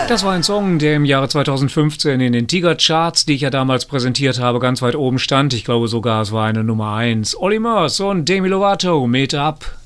Das war ein Song, der im Jahre 2015 in den Tiger-Charts, die ich ja damals präsentiert habe, ganz weit oben stand. Ich glaube sogar, es war eine Nummer 1. Olly Murs und Demi Lovato mit Up.